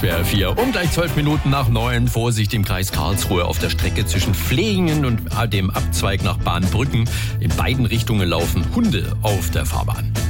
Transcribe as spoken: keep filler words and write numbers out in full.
W R vier. Um gleich zwölf Minuten nach neun. Vorsicht im Kreis Karlsruhe auf der Strecke zwischen Flehingen und dem Abzweig nach Bahnbrücken. In beiden Richtungen laufen Hunde auf der Fahrbahn.